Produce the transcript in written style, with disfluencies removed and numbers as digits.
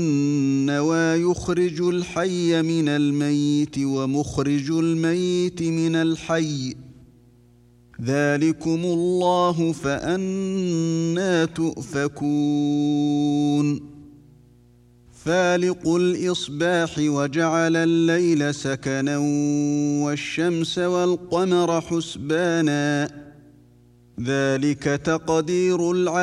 النوى يخرج الحي من الميت ومخرج الميت من الحي ذلكم الله فأنى تؤفكون فالق الإصباح وجعل الليل سكنا والشمس والقمر حسبانا ذلك تقدير العزيز